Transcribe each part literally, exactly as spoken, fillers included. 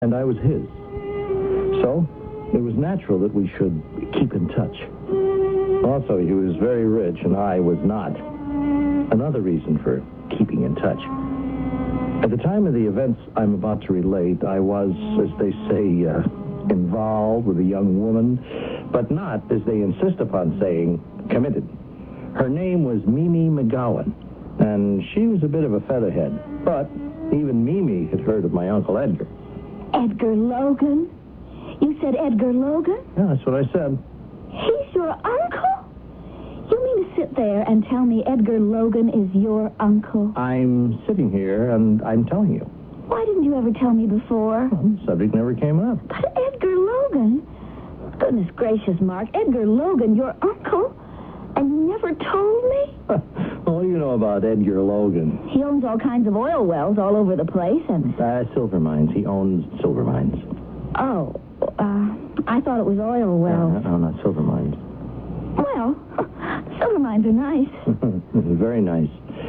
and I was his. So, it was natural that we should keep in touch. Also, he was very rich, and I was not. Another reason for keeping in touch. At the time of the events I'm about to relate, I was, as they say, uh, involved with a young woman, but not, as they insist upon saying, committed. Her name was Mimi McGowan, and she was a bit of a featherhead, but even Mimi had heard of my Uncle Edgar. Edgar Logan? You said Edgar Logan? Yeah, that's what I said. He's your uncle? You mean to sit there and tell me Edgar Logan is your uncle? I'm sitting here, and I'm telling you. Why didn't you ever tell me before? Well, the subject never came up. But Edgar Logan? Goodness gracious, Mark. Edgar Logan, your uncle? And you never told me? All you know about Edgar Logan. He owns all kinds of oil wells all over the place, and... Uh, silver mines. He owns silver mines. Oh, uh, I thought it was oil wells. No, no, not silver mines. Well, silver mines are nice. Very nice.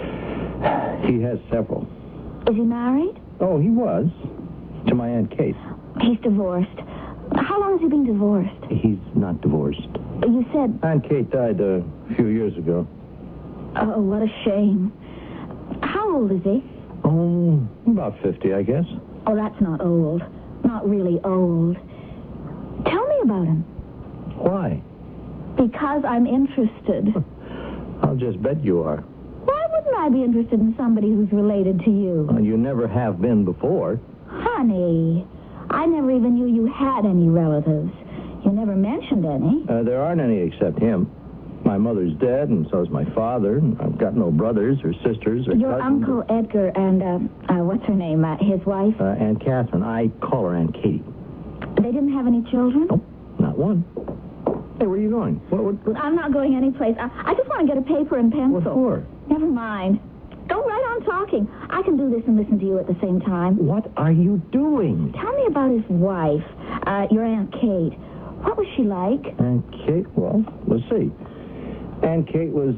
He has several. Is he married? Oh, he was. To my Aunt Kate. He's divorced. How long has he been divorced? He's not divorced. You said... Aunt Kate died a few years ago. Oh, what a shame. How old is he? Oh, about fifty, I guess. Oh, that's not old. Not really old. Tell me about him. Why? Because I'm interested. I'll just bet you are. Why wouldn't I be interested in somebody who's related to you? Well, you never have been before. Honey, I never even knew you had any relatives. You never mentioned any. Uh, there aren't any except him. My mother's dead, and so's my father. And I've got no brothers or sisters or Your cousins. Uncle Edgar and, uh, uh, what's her name, uh, his wife? Uh, Aunt Catherine. I call her Aunt Katie. They didn't have any children? Nope, not one. Hey, where are you going? What, what, what? I'm not going anyplace. I, I just want to get a paper and pencil. What for? Never mind. Go right on talking. I can do this and listen to you at the same time. What are you doing? Tell me about his wife, uh, your Aunt Kate. What was she like? Aunt Kate? Well, let's see. Aunt Kate was...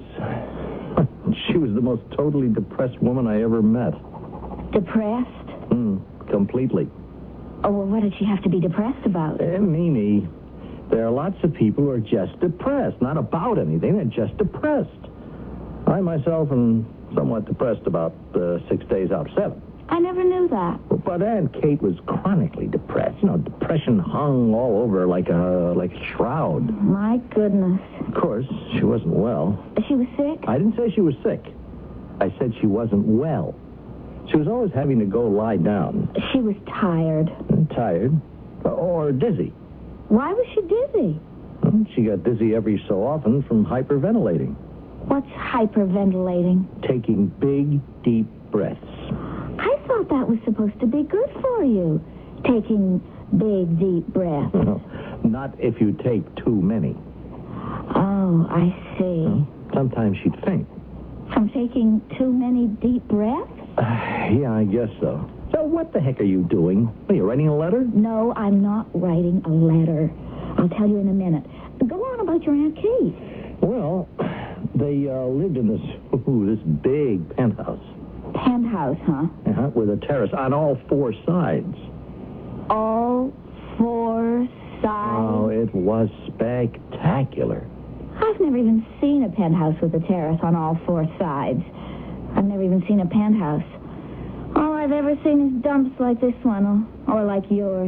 she was the most totally depressed woman I ever met. Depressed? Mm, completely. Oh, well, what did she have to be depressed about? Uh, Mimi, there are lots of people who are just depressed. Not about anything. They're just depressed. I myself am somewhat depressed about uh, six days out of seven. I never knew that. But Aunt Kate was chronically depressed. You know, depression hung all over her like a, like a shroud. My goodness. Of course, she wasn't well. She was sick? I didn't say she was sick. I said she wasn't well. She was always having to go lie down. She was tired. Tired. Or dizzy. Why was she dizzy? Well, she got dizzy every so often from hyperventilating. What's hyperventilating? Taking big, deep breaths. I thought that was supposed to be good for you. Taking big, deep breaths. No, not if you take too many. Oh, I see. Well, sometimes she'd faint. From taking too many deep breaths? Uh, yeah, I guess so. So what the heck are you doing? Are you writing a letter? No, I'm not writing a letter. I'll tell you in a minute. Go on about your Aunt Kate. Well, they uh, lived in this, ooh, this big penthouse. Penthouse, huh? Uh-huh, with a terrace on all four sides. All four sides? Oh, it was spectacular. I've never even seen a penthouse with a terrace on all four sides. I've never even seen a penthouse. All I've ever seen is dumps like this one, or, or like yours.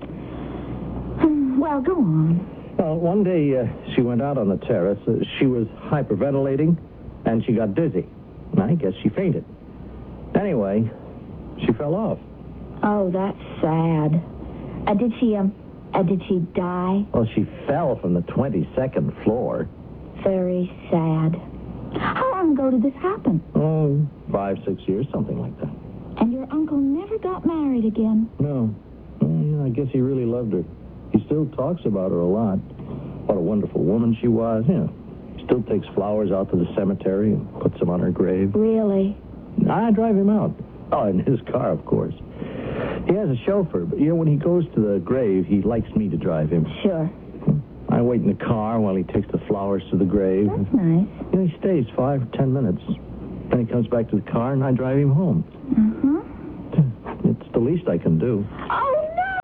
Well, go on. Well, one day uh, she went out on the terrace. Uh, she was hyperventilating, and she got dizzy. I guess she fainted. Anyway, she fell off. Oh, that's sad. Uh, did she, um, uh, did she die? Well, she fell from the twenty-second floor. Very sad. How long ago did this happen? Oh, five, six years, something like that. And your uncle never got married again? No. Well, yeah, I guess he really loved her. He still talks about her a lot. What a wonderful woman she was. Yeah. He still takes flowers out to the cemetery and puts them on her grave. Really? I drive him out. Oh, in his car, of course. He has a chauffeur, but, you know, when he goes to the grave, he likes me to drive him. Sure. I wait in the car while he takes the flowers to the grave. That's nice. You know, he stays five or ten minutes. Then he comes back to the car, and I drive him home. Uh-huh. It's the least I can do. Oh,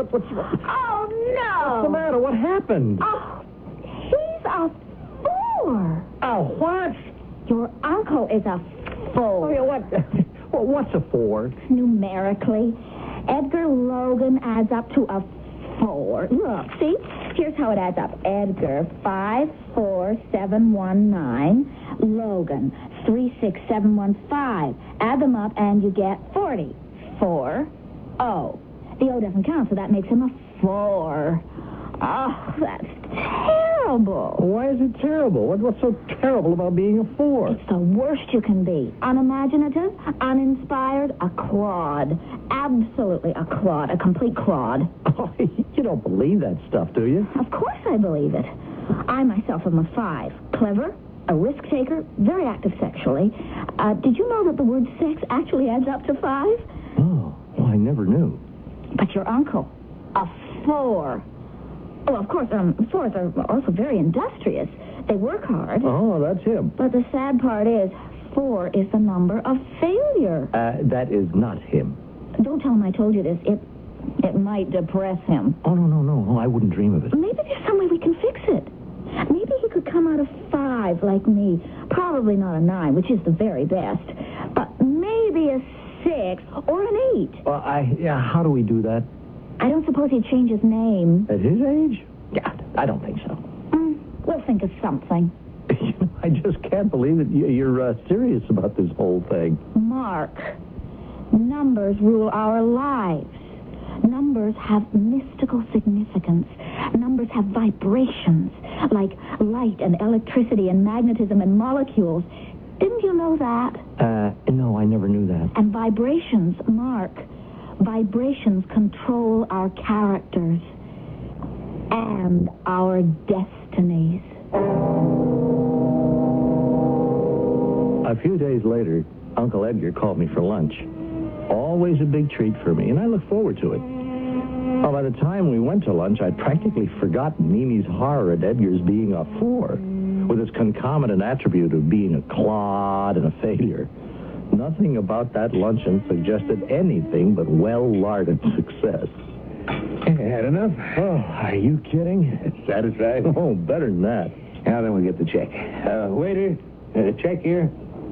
What, what's, what, Oh, no. what's the matter? What happened? Oh, he's a four. Oh, what? Your uncle is a four. Oh, yeah, what? Well, what's a four? Numerically, Edgar Logan adds up to a four. Look, see? Here's how it adds up. Edgar, five, four, seven, one, nine. Logan, three, six, seven, one, five. Add them up and you get forty. Four, O. The O doesn't count, so that makes him a four. Oh, that's terrible. Why is it terrible? What, what's so terrible about being a four? It's the worst you can be. Unimaginative, uninspired, a clod. Absolutely a clod, a complete clod. Oh, you don't believe that stuff, do you? Of course I believe it. I myself am a five. Clever, a risk taker, very active sexually. Uh, did you know that the word sex actually adds up to five? Oh, well, I never knew. But your uncle, a four. Oh, of course, um, fours are also very industrious. They work hard. Oh, that's him. But the sad part is, four is the number of failure. Uh, that is not him. Don't tell him I told you this. It it might depress him. Oh, no, no, no, no, I wouldn't dream of it. Maybe there's some way we can fix it. Maybe he could come out of five like me. Probably not a nine, which is the very best. But maybe a six or an eight. Well, I, yeah, how do we do that? I don't suppose he'd change his name. At his age? Yeah, I don't think so. Mm, we'll think of something. I just can't believe that you- you're uh, serious about this whole thing. Mark, numbers rule our lives. Numbers have mystical significance. Numbers have vibrations, like light and electricity and magnetism and molecules. Didn't you know that? Uh, no, I never knew that. And vibrations, Mark, vibrations control our characters and our destinies. A few days later, Uncle Edgar called me for lunch. Always a big treat for me, and I look forward to it. Well, by the time we went to lunch, I'd practically forgotten Mimi's horror at Edgar's being a four, with its concomitant attribute of being a clod and a failure. Nothing about that luncheon suggested anything but well-larded success. Had enough? Oh, are you kidding? Satisfied? Oh, better than that. Now then, we'll get the check. Uh, waiter, uh, check here.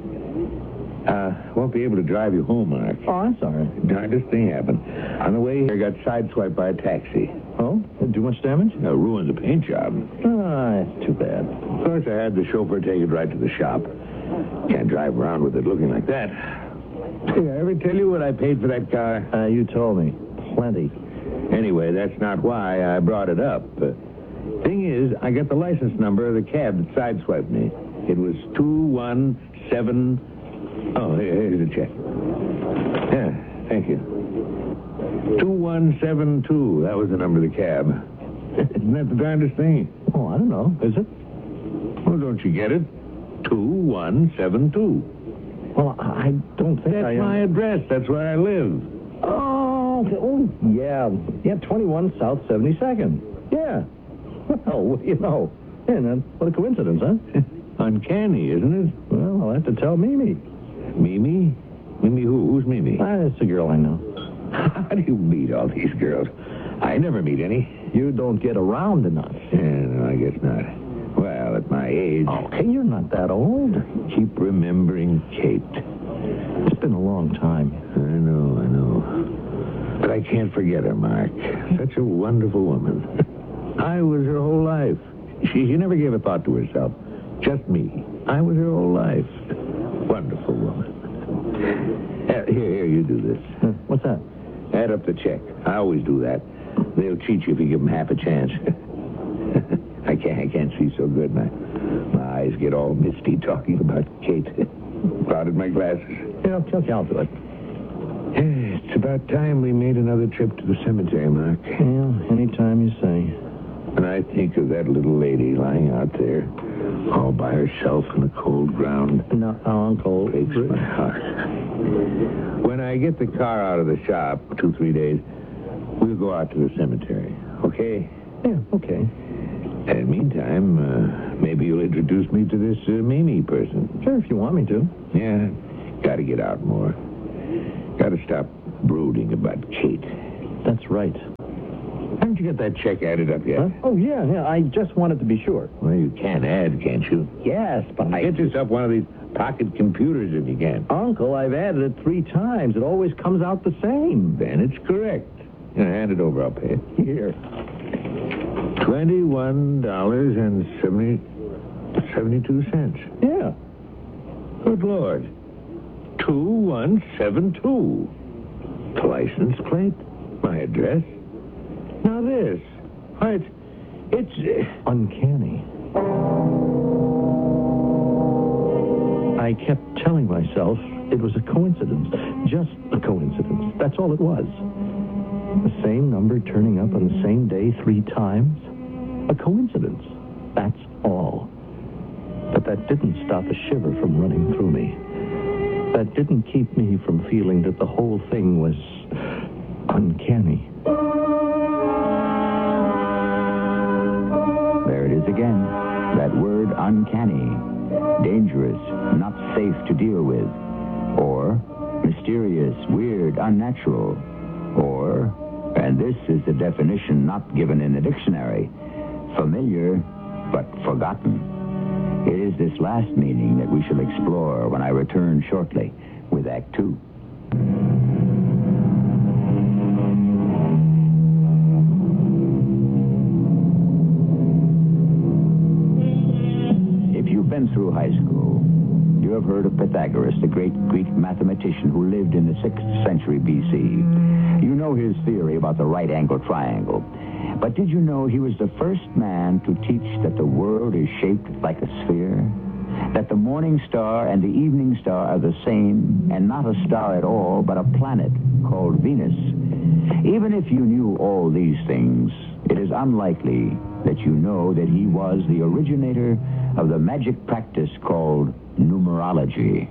Uh, won't be able to drive you home, Mark. Oh, I'm sorry. Darndest thing happened. On the way here, I got sideswiped by a taxi. Oh? Do much damage? Uh, ruined the paint job. Ah, it's too bad. Of course, I had the chauffeur take it right to the shop. Can't drive around with it looking like that. Did I ever tell you what I paid for that car? Uh, you told me. Plenty. Anyway, that's not why I brought it up. Uh, thing is, I got the license number of the cab that sideswiped me. It was two one seven... Oh, here, here's the check. Yeah, thank you. two one seven two. That was the number of the cab. Isn't that the darndest thing? Oh, I don't know. Is it? Well, don't you get it? two one seven two. Well, I don't think That's I... my address. That's where I live. Oh, oh, yeah. Yeah, twenty-one South seventy-second. Yeah. Well, what do you know? Yeah, then, what a coincidence, huh? Uncanny, isn't it? Well, I'll have to tell Mimi. Mimi? Mimi who? Who's Mimi? Ah, it's a girl I know. How do you meet all these girls? I never meet any. You don't get around enough. Yeah, no, I guess not. Well, at my age... Okay, you're not that old. Keep remembering Kate. It's been a long time. I know, I know. But I can't forget her, Mark. Such a wonderful woman. I was her whole life. She, she never gave a thought to herself. Just me. I was her whole life. Wonderful woman. Uh, here, here, you do this. Huh, what's that? Add up the check. I always do that. They'll cheat you if you give them half a chance. I can't, I can't see so good. My, my eyes get all misty talking about Kate. Clouded my glasses. Yeah, okay, I'll do it. It's about time we made another trip to the cemetery, Mark. Yeah, anytime you say. And I think of that little lady lying out there, all by herself in the cold ground. No, oh, Uncle. Breaks my heart. When I get the car out of the shop, two, three days, we'll go out to the cemetery, okay? Yeah, okay. And meantime, uh, maybe you'll introduce me to this uh, Mimi person. Sure, if you want me to. Yeah, gotta get out more. Gotta stop brooding about Kate. That's right. Haven't you got that check added up yet? Huh? Oh, yeah, yeah. I just wanted to be sure. Well, you can add, can't you? Yes, but I... Get yourself one of these pocket computers if you can. Uncle, I've added it three times. It always comes out the same. Then it's correct. You know, hand it over, I'll pay it. Here. Twenty-one dollars and seventy seventy-two cents. Yeah. Good Lord. Two one seven two. The license plate, my address. Now this. Why, it's it's uh, uncanny. I kept telling myself it was a coincidence. Just a coincidence. That's all it was. The same number turning up on the same day three times. A coincidence. That's all. But that didn't stop a shiver from running through me. That didn't keep me from feeling that the whole thing was uncanny. There it is again. That word uncanny. Dangerous, not safe to deal with. Or mysterious, weird, unnatural. Or, and this is the definition not given in the dictionary, familiar but forgotten. It is this last meaning that we shall explore when I return shortly with Act Two. If you've been through high school, you have heard of Pythagoras, the great Greek mathematician who lived in the sixth century B C. You know his theory about the right-angled triangle. But did you know he was the first man to teach that the world is shaped like a sphere? That the morning star and the evening star are the same, and not a star at all, but a planet called Venus. Even if you knew all these things, it is unlikely that you know that he was the originator of the magic practice called numerology.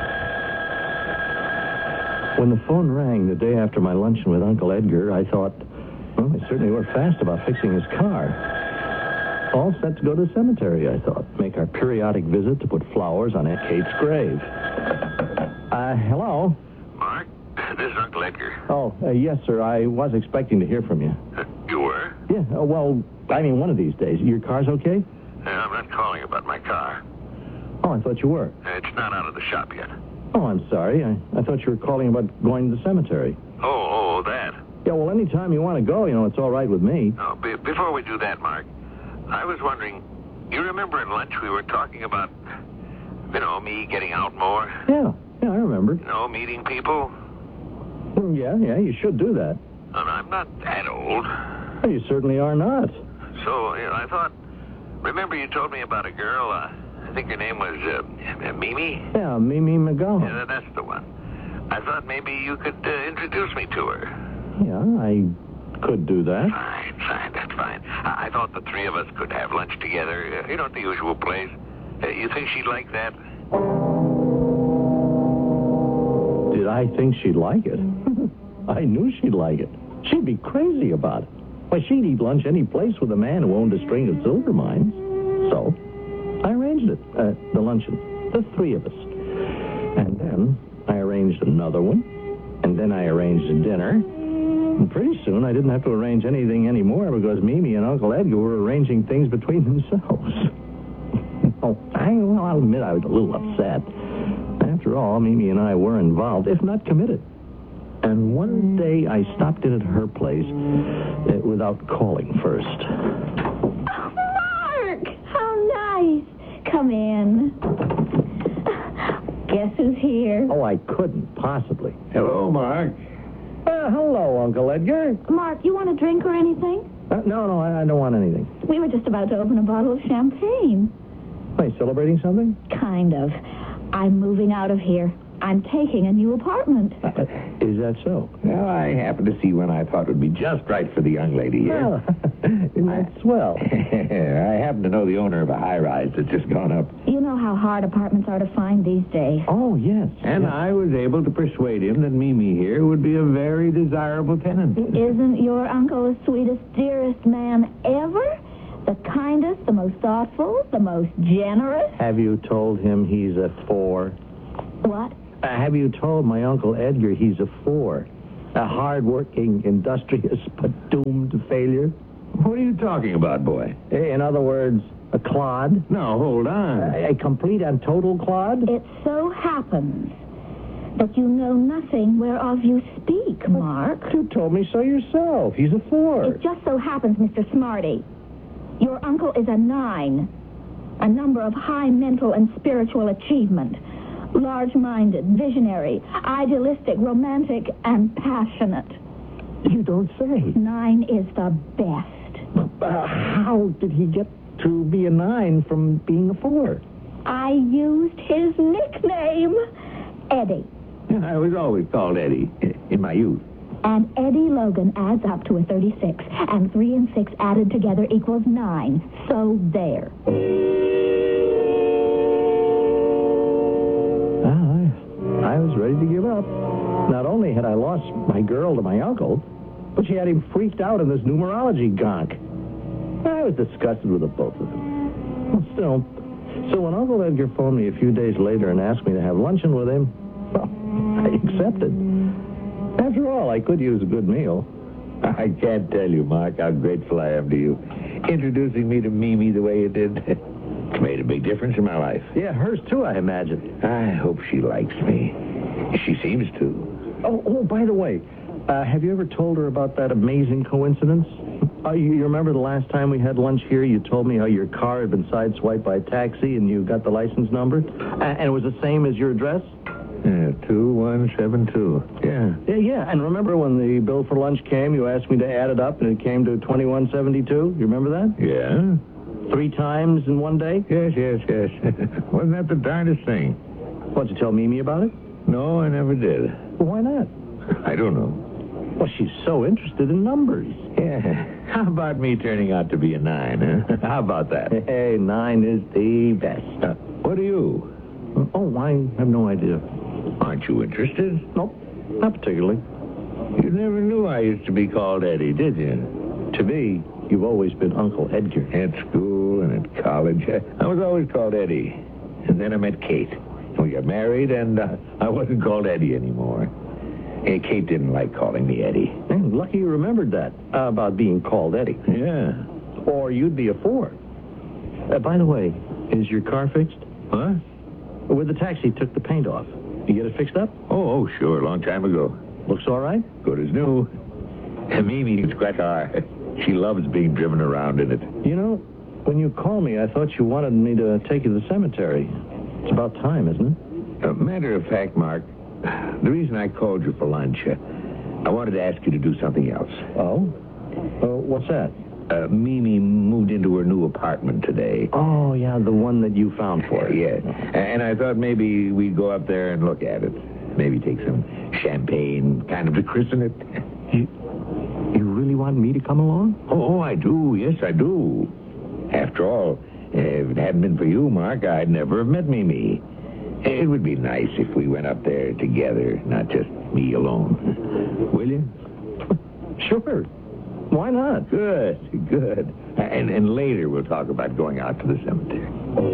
When the phone rang the day after my luncheon with Uncle Edgar, I thought, well, they certainly were fast about fixing his car. All set to go to the cemetery, I thought. Make our periodic visit to put flowers on Aunt Kate's grave. Uh, hello? Mark, this is Uncle Edgar. Oh, uh, yes, sir. I was expecting to hear from you. Uh, you were? Yeah, uh, well, I mean, one of these days. Your car's okay? Uh, I'm not calling about my car. Oh, I thought you were. Uh, it's not out of the shop yet. Oh, I'm sorry. I, I thought you were calling about going to the cemetery. Oh, oh, that. Yeah, well, anytime you want to go, you know, it's all right with me. Oh, be- before we do that, Mark, I was wondering, you remember at lunch we were talking about, you know, me getting out more? Yeah, yeah, I remember. You know, meeting people? Mm, yeah, yeah, you should do that. And I'm not that old. Well, you certainly are not. So, you know, I thought, remember you told me about a girl, uh, I think her name was uh, Mimi? Yeah, Mimi McGowan. Yeah, that's the one. I thought maybe you could uh, introduce me to her. Yeah, I could do that. Fine, fine, that's fine. I, I thought the three of us could have lunch together, uh, you know, at the usual place. Uh, you think she'd like that? Did I think she'd like it? I knew she'd like it. She'd be crazy about it. Why, she'd eat lunch any place with a man who owned a string of silver mines. So, I arranged it, uh, the luncheon, the three of us. And then I arranged another one, and then I arranged a dinner. And pretty soon I didn't have to arrange anything anymore because Mimi and Uncle Edgar were arranging things between themselves. Oh, I, well, I'll admit I was a little upset. After all, Mimi and I were involved, if not committed. And one day I stopped in at her place uh, without calling first. Oh, Mark! How nice. Come in. Guess who's here? Oh, I couldn't possibly. Hello, Mark. Uh, hello, Uncle Edgar. Mark, you want a drink or anything? Uh, no, no, I, I don't want anything. We were just about to open a bottle of champagne. Are you celebrating something? Kind of. I'm moving out of here. I'm taking a new apartment. Uh, is that so? Well, I happened to see one I thought would be just right for the young lady here. Well, isn't that swell? I happen to know the owner of a high-rise that's just gone up. You know how hard apartments are to find these days. Oh, yes. And yes. I was able to persuade him that Mimi here would be a very desirable tenant. Isn't your uncle the sweetest, dearest man ever? The kindest, the most thoughtful, the most generous? Have you told him he's a four? What? Uh, have you told my Uncle Edgar he's a four? A hard-working, industrious, but doomed to fail? failure? What are you talking about, boy? In other words, a clod? No, hold on. A, a complete and total clod? It so happens that you know nothing whereof you speak, Mark. You told me so yourself. He's a four. It just so happens, Mister Smarty, your uncle is a nine, a number of high mental and spiritual achievement, large-minded, visionary, idealistic, romantic, and passionate. You don't say. Nine is the best. Uh, how did he get to be a nine from being a four? I used his nickname, Eddie. I was always called Eddie in my youth. And Eddie Logan adds up to a thirty-six, and three and six added together equals nine. So there. Ah, I, I was ready to give up. Not only had I lost my girl to my uncle, but she had him freaked out in this numerology gonk. I was disgusted with the both of them. Well, still, so when Uncle Edgar phoned me a few days later and asked me to have luncheon with him, well, I accepted. After all, I could use a good meal. I can't tell you, Mark, how grateful I am to you. Introducing me to Mimi the way you did. It's made a big difference in my life. Yeah, hers too, I imagine. I hope she likes me. She seems to. Oh, oh, by the way, uh, have you ever told her about that amazing coincidence? Uh, you, you remember the last time we had lunch here, you told me how your car had been sideswiped by a taxi and you got the license number? Uh, and it was the same as your address? Yeah, two one seven two. Yeah. Yeah, yeah. And remember when the bill for lunch came, you asked me to add it up and it came to twenty-one seventy-two? You remember that? Yeah. Three times in one day? Yes, yes, yes. Wasn't that the darndest thing? What, did you tell Mimi about it? No, I never did. Well, why not? I don't know. Well, she's so interested in numbers. Yeah. How about me turning out to be a nine, huh? How about that? Hey, nine is the best. Uh, what are you? Oh, I have no idea. Aren't you interested? Nope, not particularly. You never knew I used to be called Eddie, did you? To me, you've always been Uncle Edgar. At school and at college, I was always called Eddie. And then I met Kate. We got married, and uh, I wasn't called Eddie anymore. Hey, Kate didn't like calling me Eddie. Hey, lucky you remembered that, uh, about being called Eddie. Yeah. Or you'd be a four. Uh, by the way, is your car fixed? Huh? With the taxi took the paint off. You get it fixed up? Oh, oh, sure, a long time ago. Looks all right? Good as new. And Mimi's quite hard. She loves being driven around in it. You know, when you called me, I thought you wanted me to take you to the cemetery. It's about time, isn't it? Uh, matter of fact, Mark, the reason I called you for lunch, uh, I wanted to ask you to do something else. Oh? Uh, what's that? Uh, Mimi moved into her new apartment today. Oh, yeah, the one that you found for her. Uh, yeah. And I thought maybe we'd go up there and look at it. Maybe take some champagne, kind of to christen it. You, you really want me to come along? Oh, oh, I do. Yes, I do. After all, if it hadn't been for you, Mark, I'd never have met Mimi. It would be nice if we went up there together, not just me alone. Will you? Sure. Why not? Good, good. And, and later we'll talk about going out to the cemetery.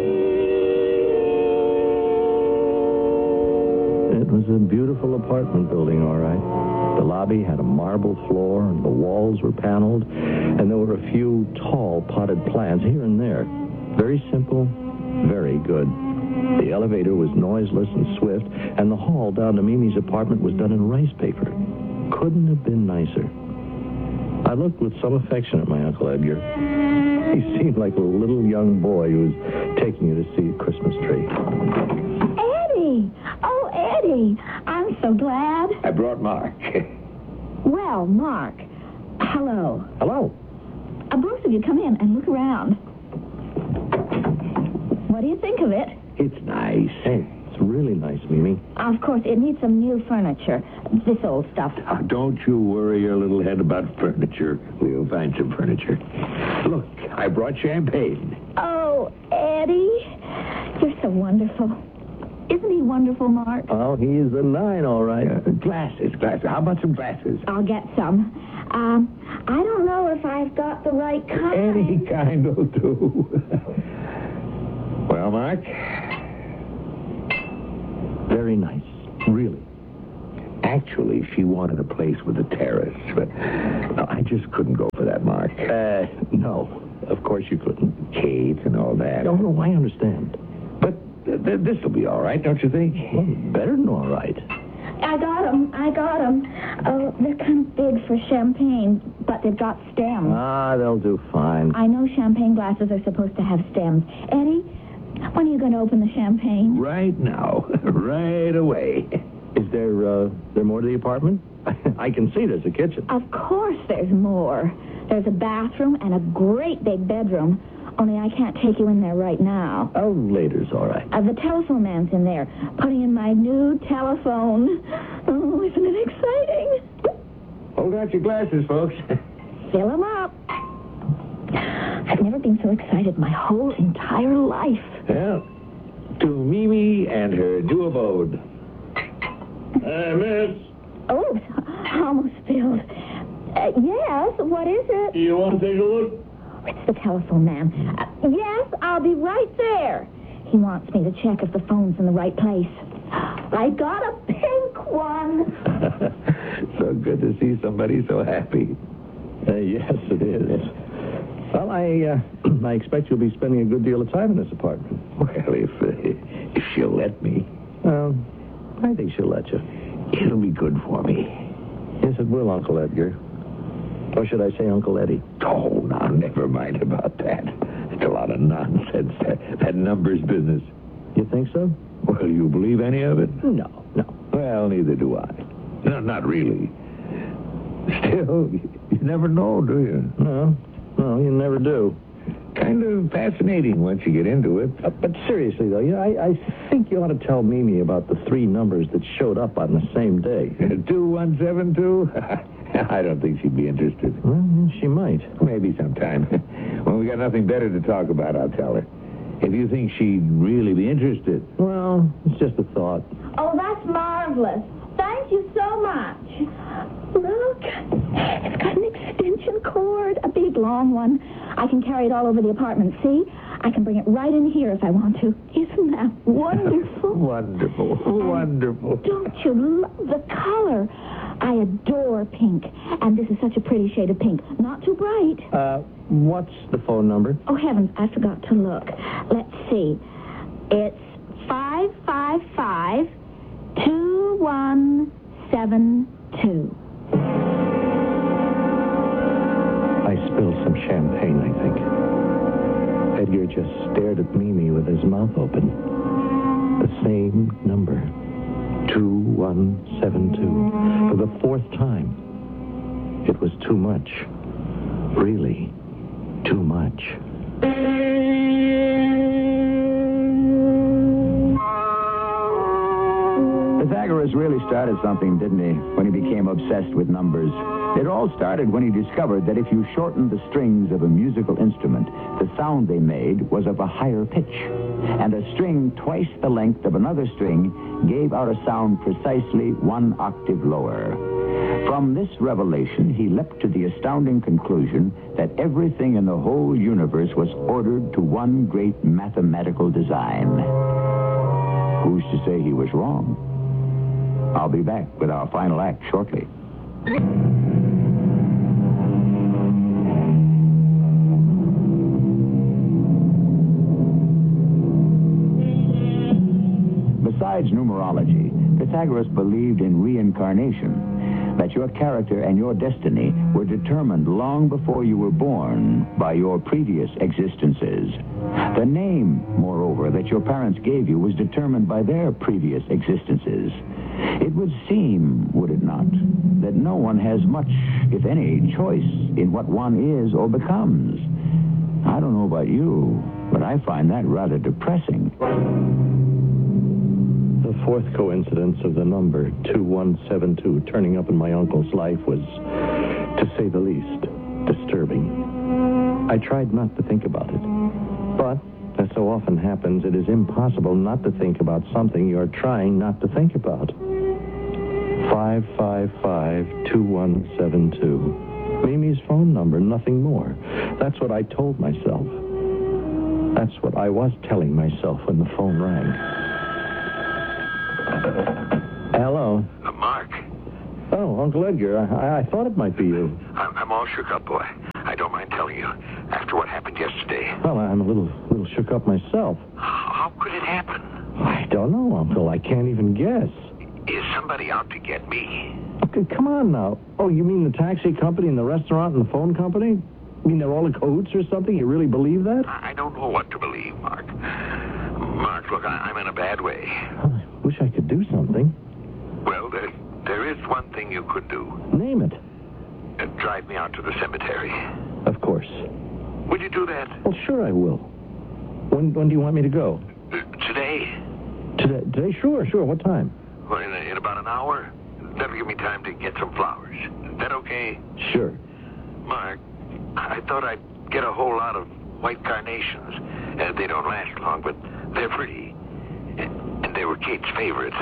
It was a beautiful apartment building, all right. The lobby had a marble floor, and the walls were paneled, and there were a few tall potted plants here and there. Very simple, very good. The elevator was noiseless and swift, and the hall down to Mimi's apartment was done in rice paper. Couldn't have been nicer. I looked with some affection at my Uncle Edgar. He seemed like a little young boy who was taking you to see a Christmas tree. Eddie! Oh, Eddie! I'm so glad. I brought Mark. Well, Mark, hello. Hello. Uh, both of you come in and look around. What do you think of it? It's nice. Hey, it's really nice, Mimi. Of course, it needs some new furniture. This old stuff. Oh, don't you worry your little head about furniture. We'll find some furniture. Look, I brought champagne. Oh, Eddie, you're so wonderful. Isn't he wonderful, Mark? Oh, he is a nine, all right. Uh, glasses, glasses. How about some glasses? I'll get some. Um, I don't know if I've got the right kind. Any kind will do. Well, Mark? Very nice, really. Actually, she wanted a place with a terrace, but no, I just couldn't go for that, Mark. Uh, no, of course you couldn't. Kate and all that. No, no, I understand. But th- th- this'll be all right, don't you think? Well, better than all right. I got them. I got them. Oh, they're kind of big for champagne, but they've got stems. Ah, they'll do fine. I know champagne glasses are supposed to have stems. Eddie, when are you going to open the champagne? Right now. Right away. Is there, uh, there more to the apartment? I can see there's a kitchen. Of course there's more. There's a bathroom and a great big bedroom. Only I can't take you in there right now. Oh, later's all right. Uh, the telephone man's in there, putting in my new telephone. Oh, isn't it exciting? Hold out your glasses, folks. Fill 'em up. I've never been so excited my whole entire life. Well, to Mimi and her new abode. Uh, miss, Oh, almost filled. Uh, yes, what is it? you want to take a look? It's the telephone man. Uh, yes, I'll be right there. He wants me to check if the phone's in the right place. I got a pink one. So good to see somebody so happy. Uh, yes, it is. Well, I, uh, I expect you'll be spending a good deal of time in this apartment. Well, if, uh, if she'll let me, Well, I think she'll let you. it'll be good for me. Yes, it will, Uncle Edgar. Or should I say Uncle Eddie? Oh, now, never mind about that. It's a lot of nonsense, that, that numbers business. You think so? Well, you believe any of it? No, no. Well, neither do I. No, not really. Still, you never know, do you? No, no, you never do. Kind of fascinating once you get into it. Uh, but seriously, though, you know, I, I think you ought to tell Mimi about the three numbers that showed up on the same day. two one seven two? I don't think she'd be interested. Well, she might. Maybe sometime. When we got nothing better to talk about, I'll tell her. If you think she'd really be interested. Well, it's just a thought. Oh, that's marvelous. Thank you so much. Look, it's got an extension cord, a big long one. I can carry it all over the apartment. See? I can bring it right in here if I want to. Isn't that wonderful? Wonderful. Wonderful. Don't you love the color? I adore pink, and this is such a pretty shade of pink. Not too bright. Uh, what's the phone number? Oh, heavens, I forgot to look. Let's see. It's five five five, two one seven two. I spilled some champagne, I think. Edgar just stared at Mimi with his mouth open. The same number. two one seven two. For the fourth time. It was too much. Really, too much. Pythagoras really started something, didn't he, when he became obsessed with numbers? It all started when he discovered that if you shortened the strings of a musical instrument, the sound they made was of a higher pitch. And a string twice the length of another string gave out a sound precisely one octave lower. From this revelation, he leapt to the astounding conclusion that everything in the whole universe was ordered to one great mathematical design. Who's to say he was wrong? I'll be back with our final act shortly. Besides numerology, Pythagoras believed in reincarnation, that your character and your destiny were determined long before you were born by your previous existences. The name, moreover, that your parents gave you was determined by their previous existences. It would seem, would it not, that no one has much, if any, choice in what one is or becomes. I don't know about you, but I find that rather depressing. The fourth coincidence of the number two one seven two turning up in my uncle's life was, to say the least, disturbing. I tried not to think about it. But, as so often happens, it is impossible not to think about something you're trying not to think about. five five five, two one seven two. Mimi's phone number, nothing more. That's what I told myself. That's what I was telling myself when the phone rang. Hello. Uh, Mark, Oh, Uncle Edgar, I, I thought it might be you. I'm, I'm all shook up, boy. I don't mind telling you. After what happened yesterday. Well, I'm a little, little shook up myself. How could it happen? I don't know, Uncle. I can't even guess. Is somebody out to get me? Okay, come on now. Oh, you mean the taxi company and the restaurant and the phone company? You mean they're all in cahoots or something? You really believe that? I I don't know what to believe, Mark. Mark, look, I, I'm in a bad way. Oh, I wish I could do something. Well, there, there is one thing you could do. Name it. Uh, drive me out to the cemetery. Of course. Would you do that? Well, sure I will. When when do you want me to go? Uh, today? Today? Today? Sure, sure. What time? Well, in, in about an hour. That'll give me time to get some flowers. Is that okay? Sure. Mark, I thought I'd get a whole lot of white carnations. Uh, they don't last long, but they're pretty. And, and they were Kate's favorite.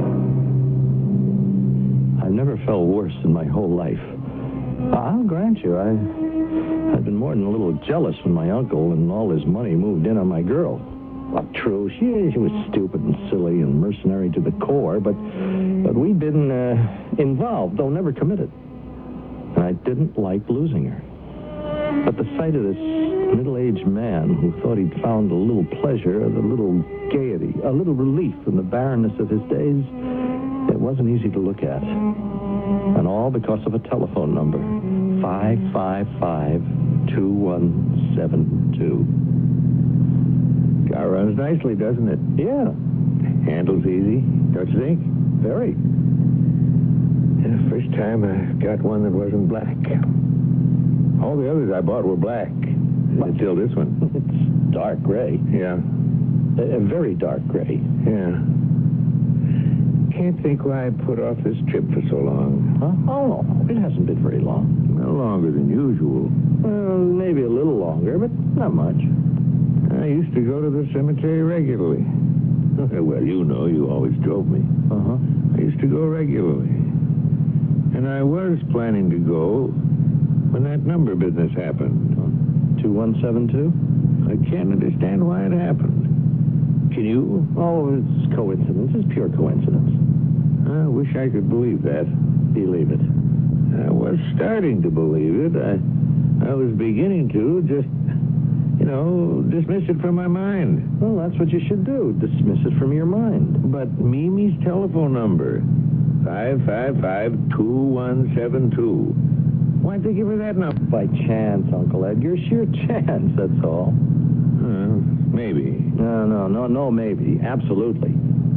I've never felt worse in my whole life. I'll grant you, I, I've been more than a little jealous when my uncle and all his money moved in on my girl. Well, true, she, she was stupid and silly and mercenary to the core, but but we'd been uh, involved, though never committed. And I didn't like losing her. But the sight of this middle-aged man who thought he'd found a little pleasure, a little gaiety, a little relief from the barrenness of his days, it wasn't easy to look at. And all because of a telephone number, five five five, two one seven two. Car runs nicely, doesn't it? Yeah, Handles easy, don't you think? very. Yeah, first time I got one that wasn't black. All the others I bought were black. Until this one. It's dark gray. Yeah. A, a very dark gray. Yeah. Can't think why I put off this trip for so long. Huh? Oh, it hasn't been very long. No longer than usual. Well, maybe a little longer, but not much. I used to go to the cemetery regularly. Well, you know, you always drove me. Uh-huh. I used to go regularly. And I was planning to go when that number business happened. two one seven two? I can't understand why it happened. Can you? Oh, it's coincidence. It's pure coincidence. I wish I could believe that. Believe it. I was starting to believe it. I, I was beginning to just, you know, dismiss it from my mind. Well, that's what you should do. Dismiss it from your mind. But Mimi's telephone number, five five five, two one seven two. Why'd they give her that number? By chance, Uncle Edgar. Sheer chance, that's all. Uh, maybe. No, no, no, no, maybe. Absolutely.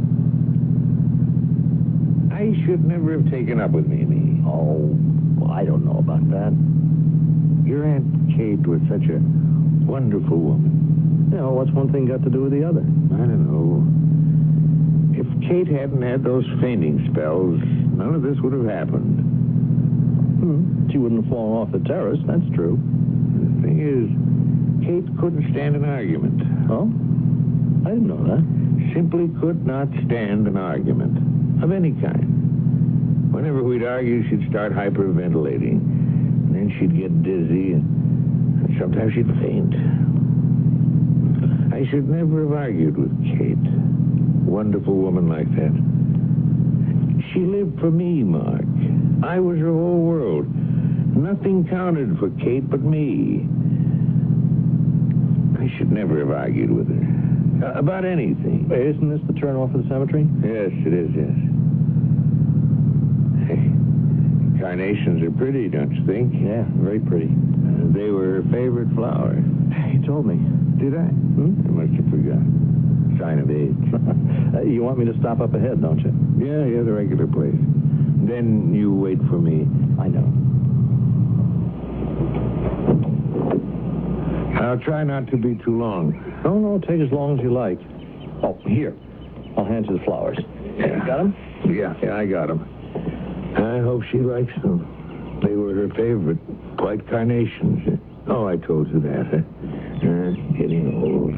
I should never have taken up with Mimi. Oh, well, I don't know about that. Your Aunt Kate was such a wonderful woman. You know, what's one thing got to do with the other? I don't know. If Kate hadn't had those fainting spells, none of this would have happened. Hmm. She wouldn't have fallen off the terrace, that's true. The thing is, Kate couldn't stand an argument. Oh? I didn't know that. Simply could not stand an argument of any kind. Whenever we'd argue, she'd start hyperventilating. And then she'd get dizzy, and, and sometimes she'd faint. I should never have argued with Kate. Wonderful woman like that. She lived for me, Mark. I was her whole world. Nothing counted for Kate but me. I should never have argued with her. Uh, about anything. Wait, isn't this the turn off of the cemetery? Yes, it is, yes. Hey, carnations are pretty, don't you think? Yeah, very pretty. Uh, they were her favorite flower. He told me. Did I? Hmm? I must have forgotten. Sign of age. uh, you want me to stop up ahead, don't you? Yeah, yeah, the regular place. Then you wait for me. I know. I'll try not to be too long. No, no, take as long as you like. Oh, here. I'll hand you the flowers. Yeah. Got them? Yeah, yeah, I got them. I hope she likes them. They were her favorite. White carnations. Oh, I told you that. Uh, getting old.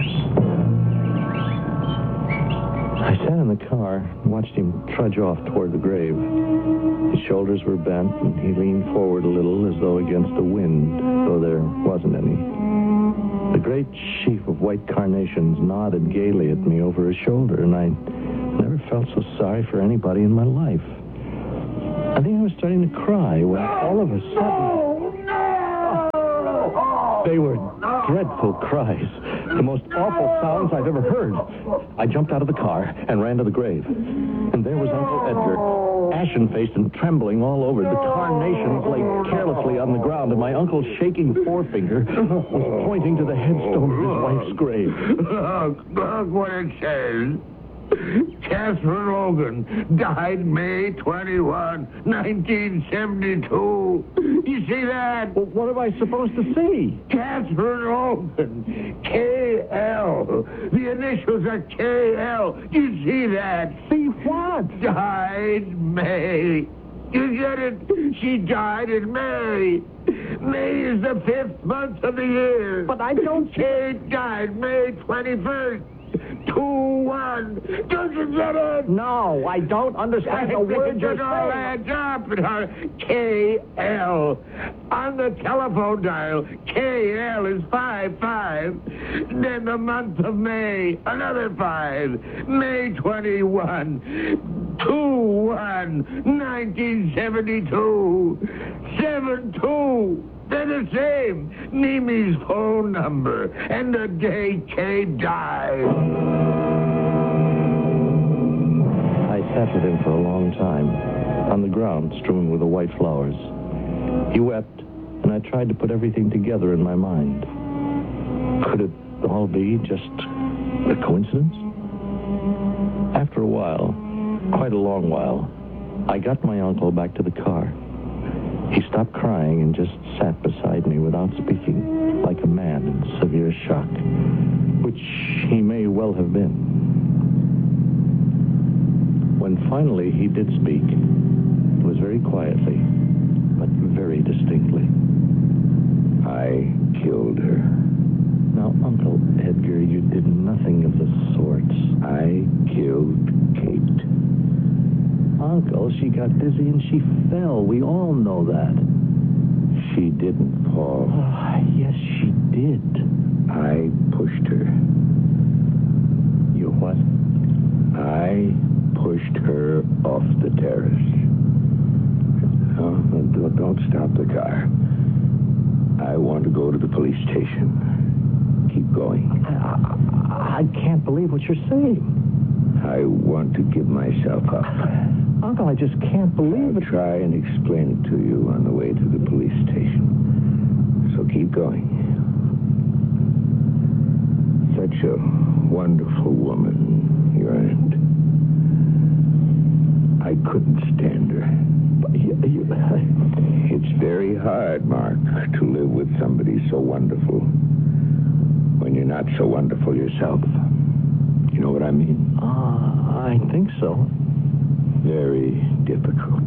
I sat in the car and watched him trudge off toward the grave. His shoulders were bent, and he leaned forward a little as though against the wind, though there wasn't any. The great sheaf of white carnations nodded gaily at me over his shoulder, and I never felt so sorry for anybody in my life. I think I was starting to cry when all of a sudden... They were dreadful cries. The most awful sounds I've ever heard. I jumped out of the car and ran to the grave. And there was Uncle Edgar, ashen-faced and trembling all over. The carnations lay carelessly on the ground, and my uncle's shaking forefinger was pointing to the headstone of his wife's grave. Look, look what it says. Catherine Logan died May twenty-first, nineteen seventy-two. You see that? Well, what am I supposed to see? Catherine Logan. K L. The initials are K L. You see that? See what? Died May. You get it? She died in May. May is the fifth month of the year. But I don't... She died May twenty-first. Two, one. Don't you get it? No, I don't understand the word you're It all saying. adds up. K L. On the telephone dial, K L is five five. Then the month of May, another five. May twenty-first. Two, one, nineteen seventy-two. Seven, two. They're the same. Mimi's phone number and the day Kay died. I sat with him for a long time, on the ground strewn with the white flowers. He wept, and I tried to put everything together in my mind. Could it all be just a coincidence? After a while, quite a long while, I got my uncle back to the car. He stopped crying and just sat beside me without speaking, like a man in severe shock, which he may well have been. When finally he did speak, it was very quietly, but very distinctly. I killed her. Now, Uncle Edgar, you did nothing of the sort. I killed Kate. Uncle, she got dizzy and she fell. We all know that. She didn't fall. Oh, yes, she did. I pushed her. You what? I pushed her off the terrace. Oh, don't, don't stop the car. I want to go to the police station. Keep going. I, I, I can't believe what you're saying. I want to give myself up. Uncle, I just can't believe I'll it. try and explain it to you on the way to the police station. So keep going. Such a wonderful woman, your aunt. I couldn't stand her. But you, you, It's very hard, Mark, to live with somebody so wonderful when you're not so wonderful yourself. You know what I mean? uh, I think so. Very difficult.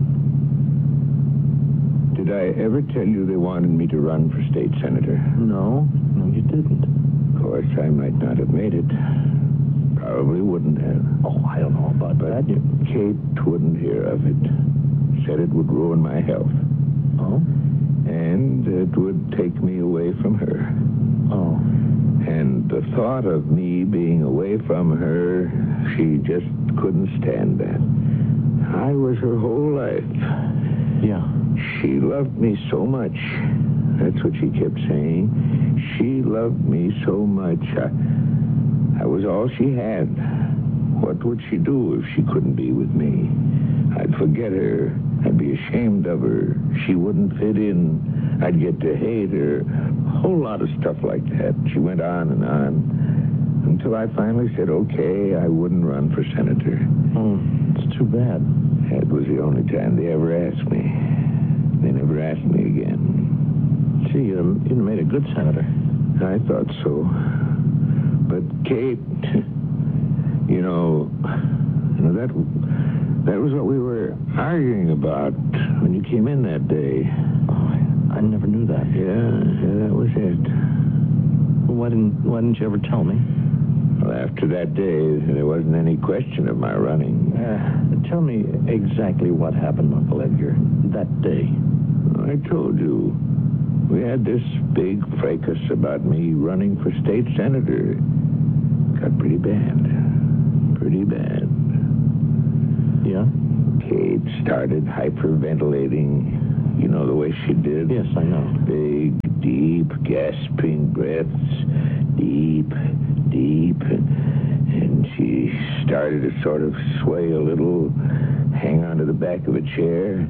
Did I ever tell you they wanted me to run for state senator? No, no, you didn't. Of course, I might not have made it. Probably wouldn't have. Oh, I don't know about But that. You... Kate wouldn't hear of it. Said it would ruin my health. Oh? And it would take me away from her. Oh. And the thought of me being away from her, she just couldn't stand that. I was her whole life. Yeah. She loved me so much. That's what she kept saying. She loved me so much. I, I was all she had. What would she do if she couldn't be with me? I'd forget her. I'd be ashamed of her. She wouldn't fit in. I'd get to hate her. A whole lot of stuff like that. She went on and on until I finally said, okay, I wouldn't run for senator. Oh, it's too bad. That was the only time they ever asked me. They never asked me again. Gee, you'd have made a good senator. I thought so. But Kate, you know, you know that that was what we were arguing about when you came in that day. Oh, I, I never knew that. Yeah, yeah, that was it. Why didn't Why didn't you ever tell me? Well, after that day, there wasn't any question of my running. Uh, tell me exactly what happened, Uncle Edgar, that day. I told you. We had this big fracas about me running for state senator. Got pretty bad. Pretty bad. Yeah? Kate started hyperventilating. You know the way she did? Yes, I know. Big, deep, gasping breaths. Deep, deep. And she started to sort of sway a little, hang onto the back of a chair.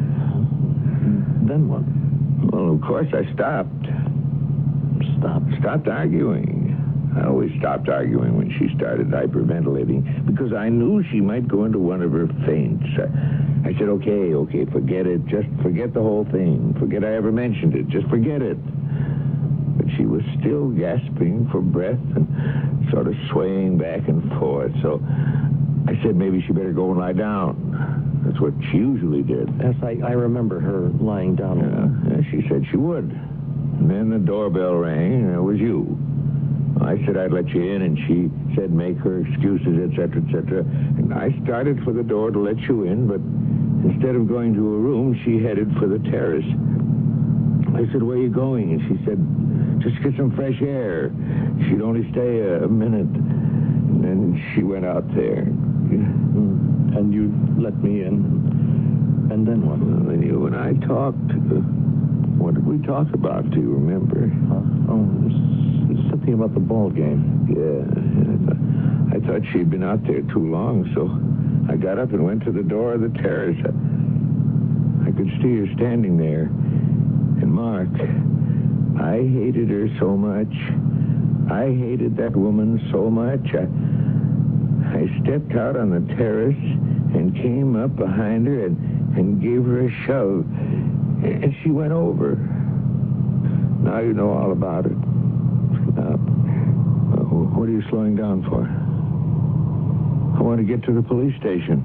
Then what? Well, of course, I stopped. Stopped? Stopped arguing. I always stopped arguing when she started hyperventilating because I knew she might go into one of her faints. I, I said, okay, okay, forget it. Just forget the whole thing. Forget I ever mentioned it. Just forget it. But she was still gasping for breath and sort of swaying back and forth. So I said maybe she better go and lie down. That's what she usually did. Yes, I, I remember her lying down. Yeah, yeah, she said she would. And then the doorbell rang, and it was you. I said I'd let you in, and she said make her excuses, et cetera, et cetera. And I started for the door to let you in, but instead of going to a room, she headed for the terrace. I said, where are you going? And she said, just get some fresh air. She'd only stay a, a minute. And then she went out there. And you let me in. And then what? Well, then you and I talked. Uh, what did we talk about? Do you remember? Huh? Oh, something about the ball game. Yeah. I thought she'd been out there too long, so I got up and went to the door of the terrace. I, I could see her standing there. And Mark, I hated her so much. I hated that woman so much. I, I stepped out on the terrace and came up behind her and, and gave her a shove. And she went over. Now you know all about it. Now, what are you slowing down for? I want to get to the police station.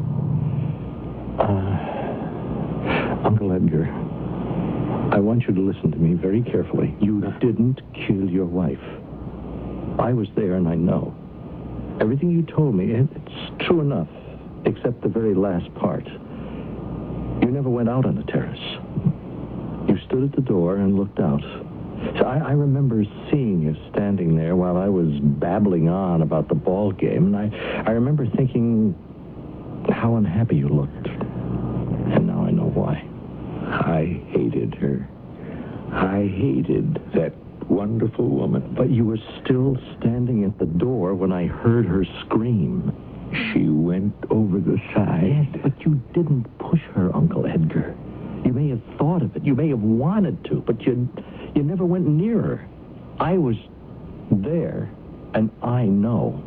Uh, Uncle Edgar, I want you to listen to me very carefully. You didn't kill your wife. I was there and I know. Everything you told me, it's true enough, except the very last part. You never went out on the terrace. You stood at the door and looked out. So I, I remember seeing you standing there while I was babbling on about the ball game, and I, I remember thinking how unhappy you looked. And now I know why. I hated her. I hated that wonderful woman. But you were still standing at the door when I heard her scream. She went over the side. Yes, but you didn't push her, Uncle Edgar. You may have thought of it. You may have wanted to, but you, you never went near her. I was there, and I know.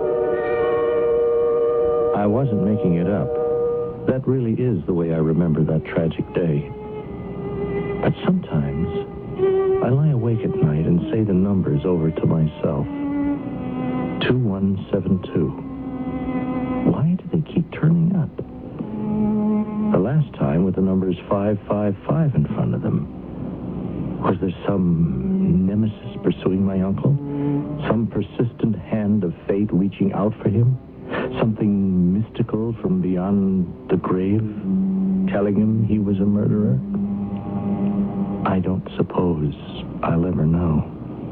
I wasn't making it up. That really is the way I remember that tragic day. But sometimes I lie awake at night and say the numbers over to myself. two one seven two. Why do they keep turning up? The last time with the numbers five five five in front of them. Was there some nemesis pursuing my uncle? Some persistent hand of fate reaching out for him? Something mystical from beyond the grave, telling him he was a murderer? I don't suppose I'll ever know.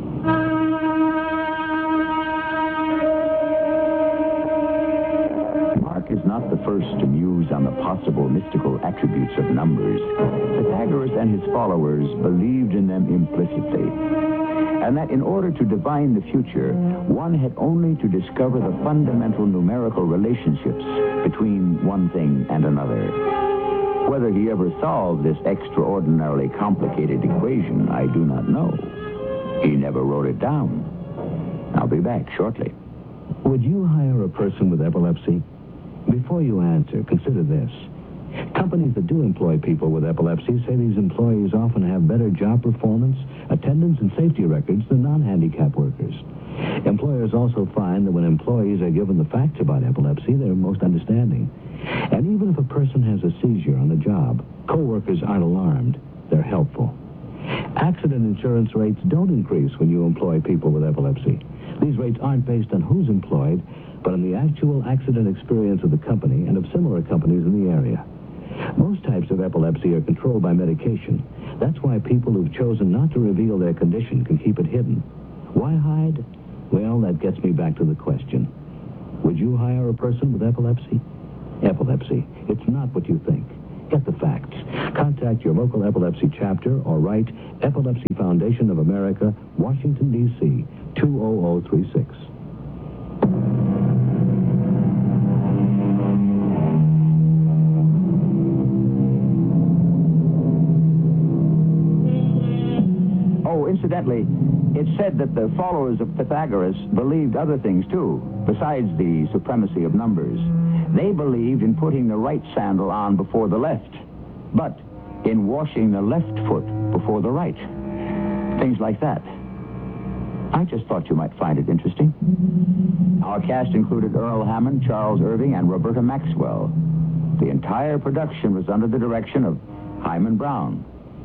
Mark is not the first to muse on the possible mystical attributes of numbers. Pythagoras and his followers believed in them implicitly, and that in order to divine the future, one had only to discover the fundamental numerical relationships between one thing and another. Whether he ever solved this extraordinarily complicated equation, I do not know. He never wrote it down. I'll be back shortly. Would you hire a person with epilepsy? Before you answer, consider this. Companies that do employ people with epilepsy say these employees often have better job performance, attendance, and safety records than non-handicapped workers. Employers also find that when employees are given the facts about epilepsy, they're most understanding. And even if a person has a seizure on the job, co-workers aren't alarmed. They're helpful. Accident insurance rates don't increase when you employ people with epilepsy. These rates aren't based on who's employed, but on the actual accident experience of the company and of similar companies in the area. Most types of epilepsy are controlled by medication. That's why people who've chosen not to reveal their condition can keep it hidden. Why hide? Well, that gets me back to the question. Would you hire a person with epilepsy? Epilepsy. It's not what you think. Get the facts. Contact your local epilepsy chapter or write Epilepsy Foundation of America, Washington, D C two oh oh three six. Oh, incidentally, it's said that the followers of Pythagoras believed other things, too, besides the supremacy of numbers. They believed in putting the right sandal on before the left, but in washing the left foot before the right. Things like that. I just thought you might find it interesting. Our cast included Earl Hammond, Charles Irving, and Roberta Maxwell. The entire production was under the direction of Hyman Brown.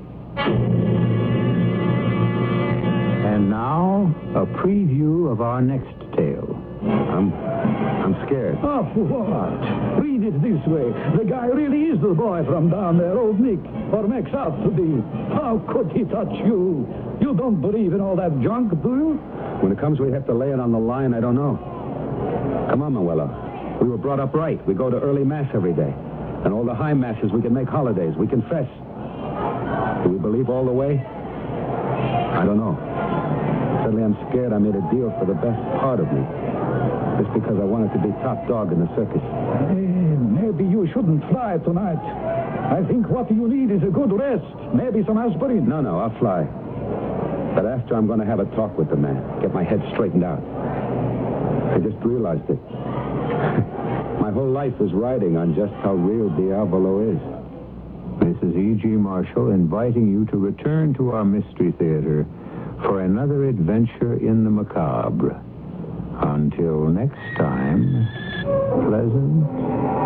And now, a preview of our next tale. I'm, I'm scared. Oh, what? Read it this way. The guy really is the boy from down there, old Nick, or makes out to be. How could he touch you? You don't believe in all that junk, do you? When it comes, we have to lay it on the line. I don't know. Come on, Manuela. We were brought up right. We go to early mass every day. And all the high masses, we can make holidays. We confess. Do we believe all the way? I don't know. Suddenly I'm scared I made a deal for the best part of me. Just because I wanted to be top dog in the circus. Eh, maybe you shouldn't fly tonight. I think what you need is a good rest. Maybe some aspirin. No, no, I'll fly. But after, I'm going to have a talk with the man. Get my head straightened out. I just realized it. My whole life is riding on just how real Diavolo is. This is E G. Marshall inviting you to return to our Mystery Theater for another adventure in the macabre. Until next time, pleasant